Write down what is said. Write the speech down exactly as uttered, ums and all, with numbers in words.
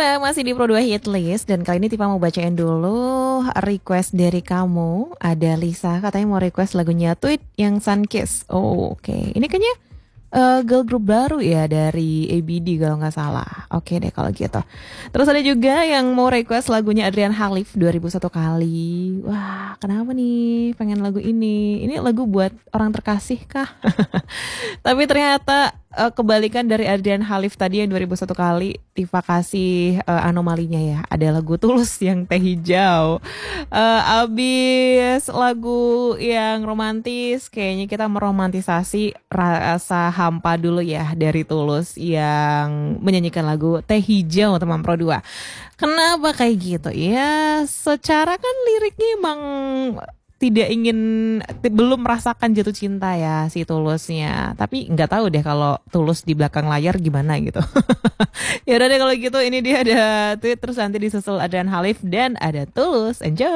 Gimana? Masih di Pro dua Hit List. Dan kali ini Tifa mau bacain dulu request dari kamu. Ada Lisa, katanya mau request lagunya Tweet yang Sunkiss. Oh, oke. Okay. Ini kayaknya uh, girl group baru ya dari A B D kalau nggak salah. Oke okay deh kalau gitu. Terus ada juga yang mau request lagunya Adrian Khalif dua ribu satu kali. Wah, kenapa nih pengen lagu ini? Ini lagu buat orang terkasih kah? Tapi ternyata uh, kebalikan dari Adrian Khalif tadi yang dua ribu satu kali, Tifa kasih uh, anomalinya ya. Ada lagu Tulus yang Teh Hijau. Uh, abis lagu yang romantis, kayaknya kita meromantisasi rasa hampa dulu ya dari Tulus yang menyanyikan lagu Teh Hijau, teman Pro dua. Kenapa kayak gitu? Ya secara kan liriknya emang tidak ingin, t- belum merasakan jatuh cinta ya si Tulusnya. Tapi nggak tahu deh kalau Tulus di belakang layar gimana gitu. Ya udah deh kalau gitu, ini dia ada tweet, terus nanti disusul Adrian Khalif dan ada Tulus. Enjoy.